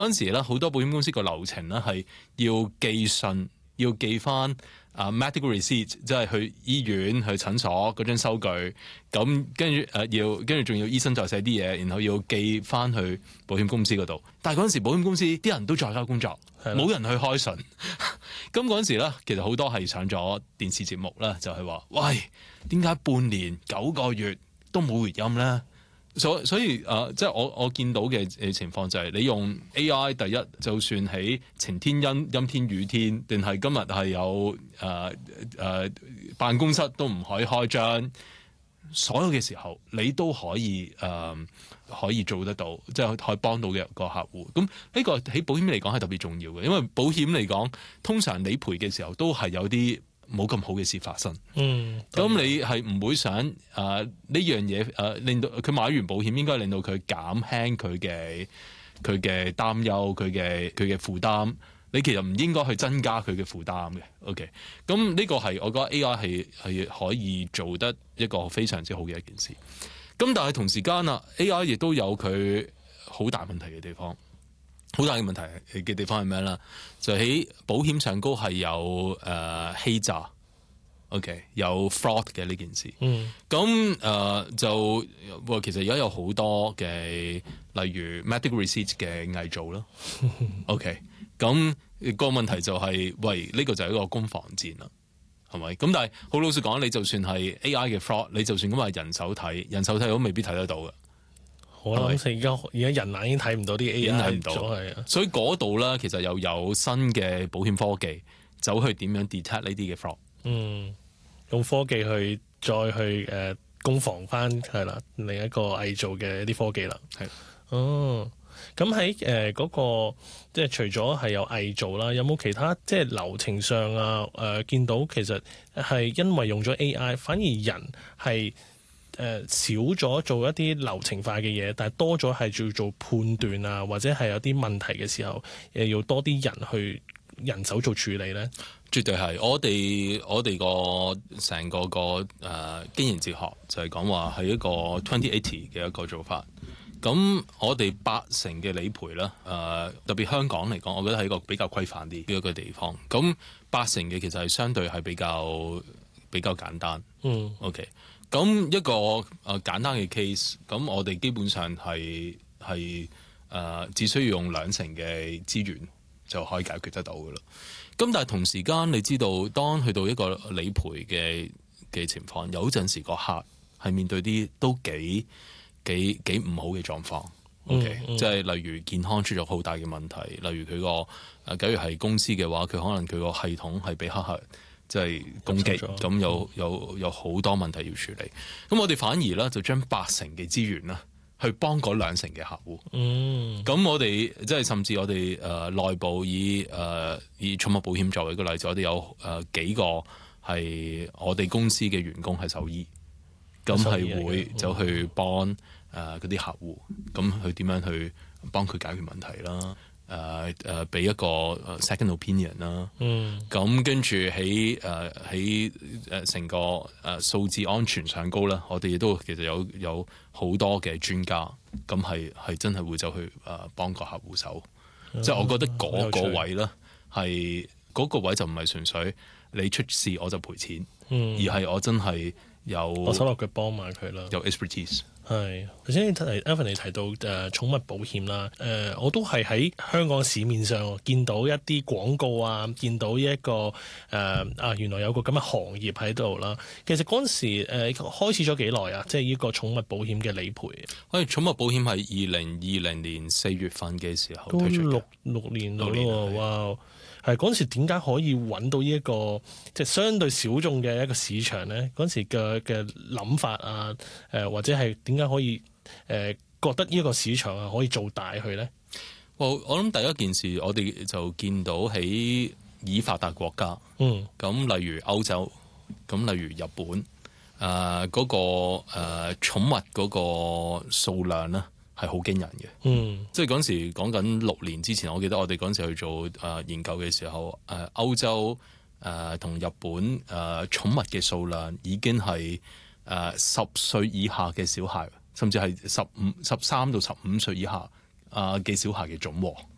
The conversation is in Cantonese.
嗰陣時咧，好多保險公司個流程咧係要寄信，要寄翻medical receipt，即係去醫院、去診所嗰張收據。咁跟住仲要醫生再寫啲嘢，然後要寄翻去保險公司嗰度。但係嗰陣時保險公司啲人都在家工作，冇人去開信。咁嗰陣時咧，其實好多係上咗電視節目啦，就係話：喂，點解半年9個月都冇回音咧？所以即係我見到嘅情況就係你用 AI， 第一就算喺晴天陰天雨天，定係今日係有辦公室都唔可以開張，所有嘅時候你都可以做得到，即係可以幫到嘅個客戶。咁呢個喺保險嚟講係特別重要嘅，因為保險嚟講通常理賠嘅時候都係有啲冇咁好嘅事發生，咁你係唔會想呢樣嘢令到佢買完保險應該令到佢減輕佢嘅擔憂，佢嘅負擔。你其實唔應該去增加佢嘅負擔嘅。OK， 咁呢個係我覺得 AI 係可以做得一個非常之好嘅一件事。咁但係同時間啊 ，AI 亦都有佢好大問題嘅地方。好大嘅問題嘅地方係咩咧？就喺保險上高係有欺詐 ，OK， 有 fraud 嘅呢件事。咁就其實而家有好多嘅，例如 medical receipt 嘅偽造啦。OK， 咁個問題就係，喂，呢個就係一個攻防戰啦，係咪？咁但係好老實講，你就算係 AI 嘅 fraud， 你就算咁話人手睇都未必睇得到嘅。 我諗而家人眼已經睇唔到啲 AI， 已經睇唔到，所以嗰度咧其實又有新嘅保險科技走去點樣 detect 呢啲嘅 fraud。 用科技去再去攻防翻係啦，另一個偽造嘅一啲科技啦。 係咁喺嗰個即係除咗係有偽造啦，有冇其他即係流程上啊？見到其實係因為用咗 AI， 反而人係少咗做一啲流程化嘅嘢，但係多咗係要做判斷啊，或者係有啲問題嘅時候，要多啲人去人手做處理咧。 絕對係，我哋個成個經營哲學就係講話係一個 2080嘅一個做法。咁我哋80%嘅理賠啦，特別香港嚟講，我覺得係一個比較規範啲嘅一個地方。咁80%嘅其實係相對係比較簡單。OK。咁一個簡單嘅 case， 咁我哋基本上係只需要用2成嘅資源就可以解決得到㗎喇。咁但係同時間，你知道當去到一個理賠嘅情況，有陣時個客係面對啲都幾唔好嘅狀況。OK，即係例如健康出咗好大嘅問題，例如佢個假如係公司嘅話，佢可能佢個系統係俾黑客即係攻擊，咁有好多問題要處理。咁我哋反而咧就將80%嘅資源啦，去幫嗰2成嘅客戶。咁我哋即係甚至我哋內部以寵物保險作為一個例子，我哋有幾個係我哋公司嘅員工係獸醫，咁係會走去幫嗰啲客戶，咁去點樣去幫佢解決問題啦。俾一個 second opinion 啦，咁跟住喺成個數字安全上高啦，我哋亦都其實有好多嘅專家，咁係真係會走去幫個客戶手，即係我覺得嗰個位咧係嗰個位就唔係純粹你出事我就賠錢，而係我真係有手落腳幫埋佢啦， 有 expertise。 係頭先Evan 你提到寵物保險啦，我都係喺香港市面上見到一啲廣告啊，見到一個原來有個咁嘅行業喺度啦。其實嗰陣時開始咗幾耐啊？即係呢個寵物保險嘅理賠。寵物保險係2020年4月份嘅時候推出嘅， 都六年咯喎！哇，係嗰陣時點解可以揾到呢一個即係相對小眾嘅一個市場咧？嗰陣時嘅諗法啊，或者係點解可以覺得呢一個市場啊可以做大佢咧？ 我諗第一件事，我哋就見到喺已發達國家，咁例如歐洲，咁例如日本，嗰個寵物嗰個數量咧係好驚人嘅。即係嗰陣時講緊6年之前，我記得我哋嗰陣時去做研究嘅時候，歐洲同日本寵物嘅數量已經係10歲以下嘅小孩，甚至係13到15歲以下嘅小孩嘅總和。